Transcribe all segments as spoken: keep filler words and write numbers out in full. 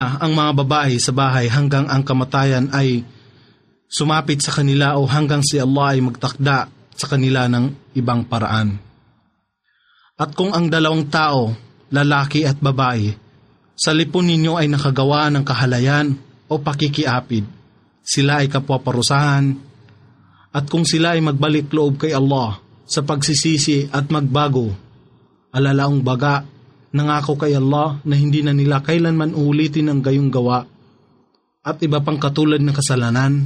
ang mga babae sa bahay hanggang ang kamatayan ay sumapit sa kanila o hanggang si Allah ay magtakda sa kanila ng ibang paraan. At kung ang dalawang tao, lalaki at babae, sa lipon ninyo ay nakagawa ng kahalayan o pakikiapid, sila ay kapwaparusahan. At kung sila ay magbalik loob kay Allah sa pagsisisi at magbago, alalaong baga, nangako kay Allah na hindi na nila kailanman ulitin ang gayong gawa at iba pang katulad ng kasalanan.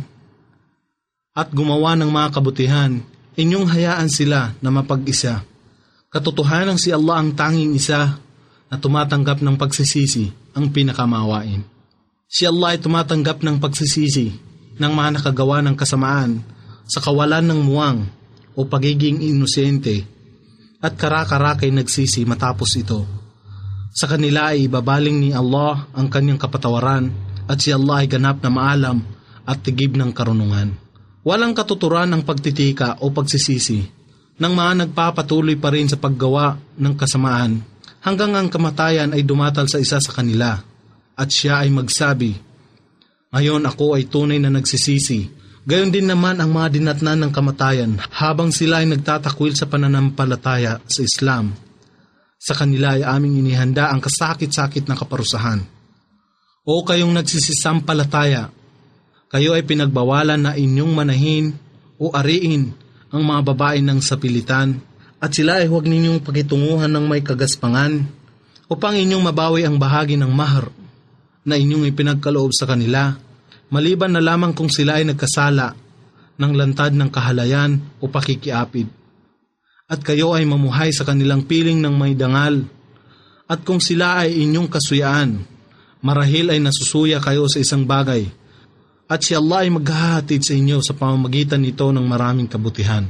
At gumawa ng mga kabutihan, inyong hayaan sila na mapag-isa. Katotohanan si Allah ang tanging isa na tumatanggap ng pagsisisi, ang pinakamawain. Si Allah ay tumatanggap ng pagsisisi ng mga nakagawa ng kasamaan sa kawalan ng muwang o pagiging inosente at kara-karakay nagsisi matapos ito. Sa kanila ay ibabaling ni Allah ang kanyang kapatawaran at si Allah ay ganap na maalam at tigib ng karunungan. Walang katuturan ang pagtitika o pagsisisi ng mga nagpapatuloy pa rin sa paggawa ng kasamaan hanggang ang kamatayan ay dumatal sa isa sa kanila at siya ay magsabi, "Ngayon ako ay tunay na nagsisisi." Gayon din naman ang mga dinatnan ng kamatayan habang sila ay nagtatakwil sa pananampalataya sa Islam. Sa kanila ay aming inihanda ang kasakit-sakit na kaparusahan. O kayong nagsisisampalataya, kayo ay pinagbawalan na inyong manahin o ariin ang mga babae ng sapilitan at sila ay huwag ninyong pakitunguhan ng may kagaspangan upang inyong mabawi ang bahagi ng mahar na inyong ipinagkaloob sa kanila, maliban na lamang kung sila ay nagkasala ng lantad ng kahalayan o pakikiapid. At kayo ay mamuhay sa kanilang piling ng may dangal. At kung sila ay inyong kasuyaan, marahil ay nasusuya kayo sa isang bagay. At si Allah ay maghahatid sa inyo sa pamamagitan nito ng maraming kabutihan.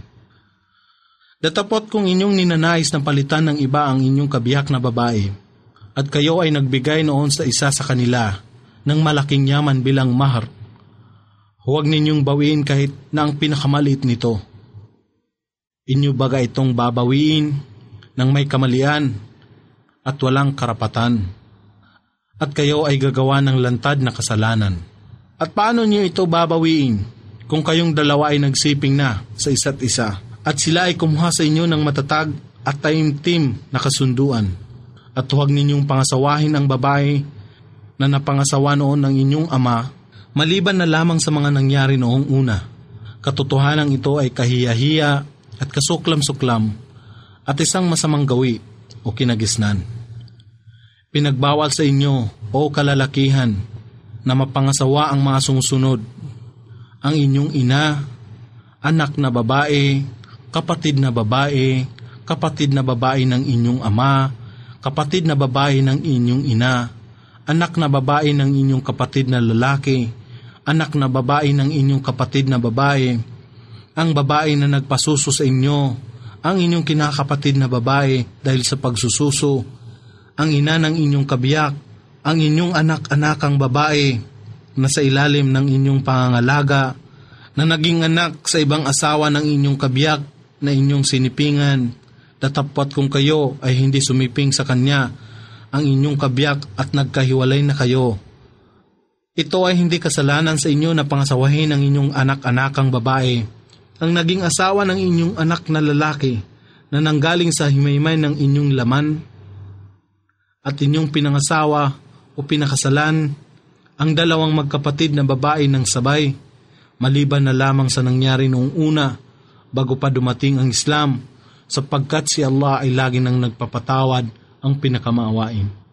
Datapot kung inyong ninanais na palitan ng iba ang inyong kabiyak na babae, at kayo ay nagbigay noon sa isa sa kanila ng malaking yaman bilang mahar, huwag ninyong bawiin kahit na ang pinakamaliit nito. Inyo baga itong babawiin ng may kamalian at walang karapatan, at kayo ay gagawa ng lantad na kasalanan. At paano niyo ito babawiin kung kayong dalawa ay nagsiping na sa isa't isa at sila ay kumuha sa inyo ng matatag at taimtim na kasunduan? At huwag ninyong pangasawahin ang babae na napangasawa noon ng inyong ama, maliban na lamang sa mga nangyari noong una. Katotohanan ito ay kahiya-hiya at kasuklam-suklam at isang masamang gawi o kinagisnan. Pinagbawal sa inyo, o kalalakihan, na mapangasawa ang mga sumusunod, ang inyong ina, anak na babae, kapatid na babae, kapatid na babae ng inyong ama, kapatid na babae ng inyong ina, anak na babae ng inyong kapatid na lalaki, anak na babae ng inyong kapatid na babae, ang babae na nagpasuso sa inyo, ang inyong kinakapatid na babae dahil sa pagsususo, ang ina ng inyong kabiyak, ang inyong anak-anakang babae na sa ilalim ng inyong pangangalaga, na naging anak sa ibang asawa ng inyong kabiyak na inyong sinipingan, datapwat kung kayo ay hindi sumiping sa kanya, ang inyong kabiyak at nagkahiwalay na kayo. Ito ay hindi kasalanan sa inyo na pangasawahin ang inyong anak-anakang babae, ang naging asawa ng inyong anak na lalaki na nanggaling sa himaymay ng inyong laman, at inyong pinangasawa o pinakasalan ang dalawang magkapatid na babae ng sabay, maliban na lamang sa nangyari noong una bago pa dumating ang Islam, sapagkat si Allah ay lagi nang nagpapatawad, ang pinakamaawain.